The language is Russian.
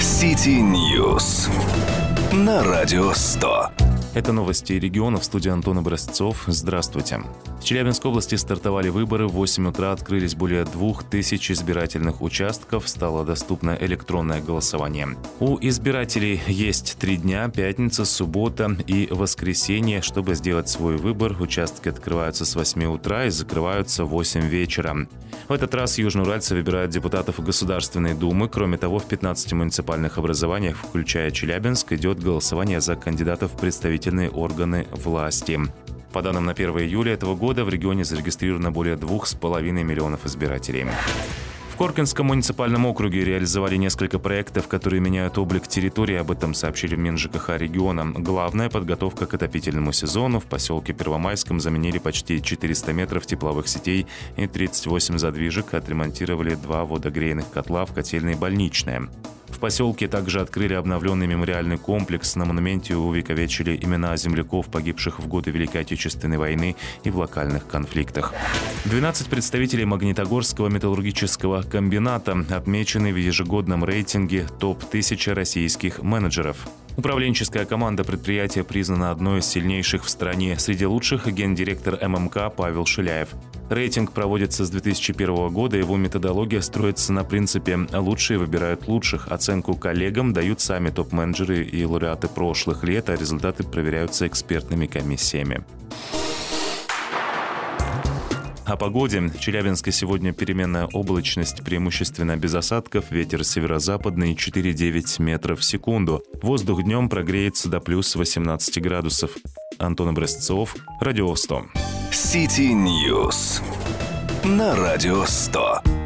City News на Радио 100. Это новости региона, в студии Антон Образцов. Здравствуйте. В Челябинской области стартовали выборы. В 8 утра открылись более 2000 избирательных участков. Стало доступно электронное голосование. У избирателей есть 3 дня – пятница, суббота и воскресенье. Чтобы сделать свой выбор, участки открываются с 8 утра и закрываются в 8 вечера. В этот раз южноуральцы выбирают депутатов Государственной Думы. Кроме того, в 15 муниципальных образованиях, включая Челябинск, идет голосование за кандидатов в представительные органы власти. По данным на 1 июля этого года в регионе зарегистрировано более 2,5 миллионов избирателей. В Коркинском муниципальном округе реализовали несколько проектов, которые меняют облик территории. Об этом сообщили в МинЖКХ региона. Главная – подготовка к отопительному сезону. В поселке Первомайском заменили почти 400 метров тепловых сетей и 38 задвижек. Отремонтировали 2 водогрейных котла в котельной «Больничная». В поселке также открыли обновленный мемориальный комплекс. На монументе увековечили имена земляков, погибших в годы Великой Отечественной войны и в локальных конфликтах. 12 представителей Магнитогорского металлургического комбината отмечены в ежегодном рейтинге ТОП-1000 российских менеджеров. Управленческая команда предприятия признана одной из сильнейших в стране. Среди лучших – гендиректор ММК Павел Шиляев. Рейтинг проводится с 2001 года. Его методология строится на принципе «лучшие выбирают лучших». Оценку коллегам дают сами топ-менеджеры и лауреаты прошлых лет, а результаты проверяются экспертными комиссиями. О погоде. В Челябинске сегодня переменная облачность, преимущественно без осадков, ветер северо-западный 4,9 метров в секунду. Воздух днем прогреется до плюс 18 градусов. Антон Образцов, Радио 100. City News на Радио 100.